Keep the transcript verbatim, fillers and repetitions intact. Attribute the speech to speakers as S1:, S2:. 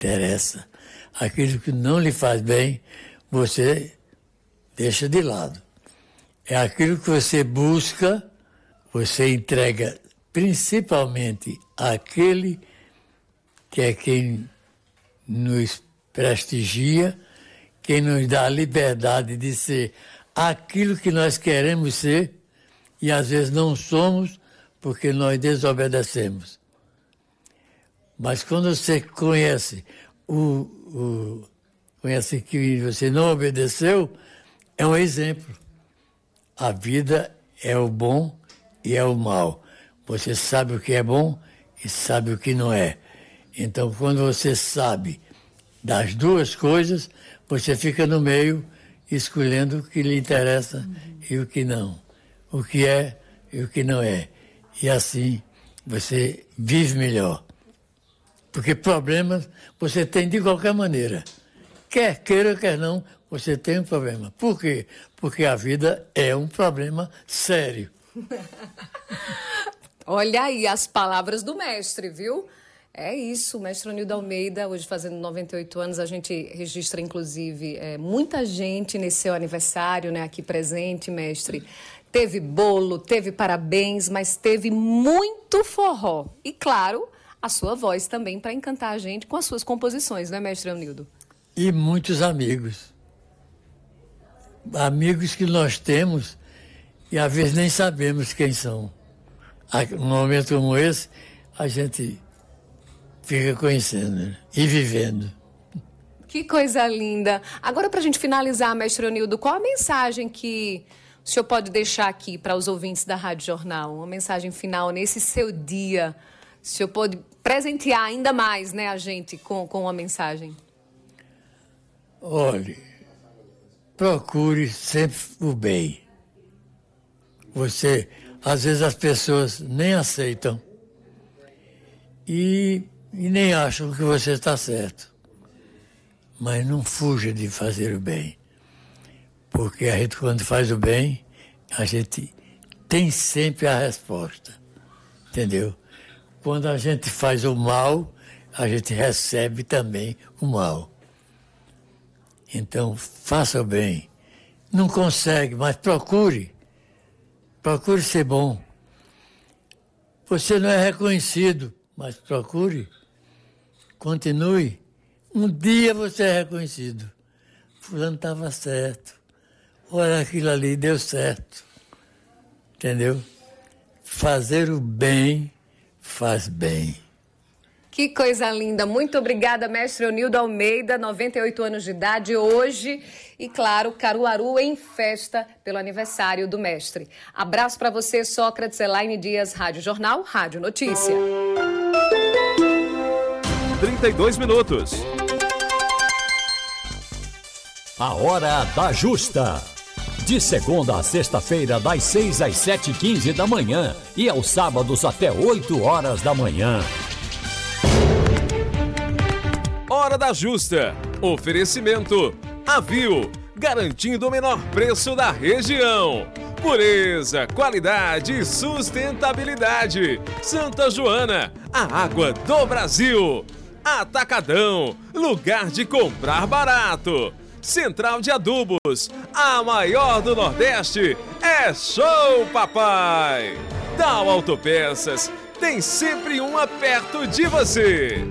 S1: interessa. Aquilo que não lhe faz bem, você deixa de lado. É aquilo que você busca, você entrega principalmente àquele que é quem nos prestigia, quem nos dá a liberdade de ser aquilo que nós queremos ser e às vezes não somos porque nós desobedecemos. Mas quando você conhece o, o conhece que você não obedeceu, é um exemplo. A vida é o bom e é o mal. Você sabe o que é bom e sabe o que não é. Então, quando você sabe das duas coisas, você fica no meio escolhendo o que lhe interessa uhum. e o que não. O que é e o que não é. E assim você vive melhor. Porque problemas você tem de qualquer maneira. Quer queira, quer não, você tem um problema. Por quê? Porque a vida é um problema sério.
S2: Olha aí as palavras do mestre, viu? É isso, o mestre Onildo Almeida, hoje fazendo noventa e oito anos, a gente registra, inclusive, é, muita gente nesse seu aniversário, né, aqui presente, mestre. Teve bolo, teve parabéns, mas teve muito forró. E, claro, a sua voz também para encantar a gente com as suas composições, né, mestre Onildo?
S1: E muitos amigos. Amigos que nós temos e, às vezes, nem sabemos quem são. Num momento como esse, a gente fica conhecendo, né? E vivendo.
S2: Que coisa linda. Agora, para a gente finalizar, mestre Onildo, qual a mensagem que o senhor pode deixar aqui para os ouvintes da Rádio Jornal? Uma mensagem final nesse seu dia. O senhor pode presentear ainda mais, né, a gente com, com uma mensagem?
S1: Olhe, procure sempre o bem. Você, às vezes as pessoas nem aceitam. E... E nem acham que você está certo. Mas não fuja de fazer o bem. Porque a gente, quando faz o bem, a gente tem sempre a resposta. Entendeu? Quando a gente faz o mal, a gente recebe também o mal. Então, faça o bem. Não consegue, mas procure. Procure ser bom. Você não é reconhecido, mas procure. Continue. Um dia você é reconhecido. Fulano estava certo. Olha, aquilo ali deu certo. Entendeu? Fazer o bem faz bem.
S2: Que coisa linda. Muito obrigada, mestre Onildo Almeida, noventa e oito anos de idade hoje. E, claro, Caruaru em festa pelo aniversário do mestre. Abraço para você, Sócrates Elaine Dias, Rádio Jornal, Rádio Notícia.
S3: trinta e dois minutos.
S4: A Hora da Justa. De segunda a sexta-feira, das seis às sete e quinze da manhã. E aos sábados até oito horas da manhã.
S3: Hora da Justa. Oferecimento. Avil. Garantindo o menor preço da região. Pureza, qualidade e sustentabilidade. Santa Joana, a água do Brasil. Atacadão, lugar de comprar barato. Central de Adubos, a maior do Nordeste. É show, papai! Tal Autopeças, tem sempre uma perto de você.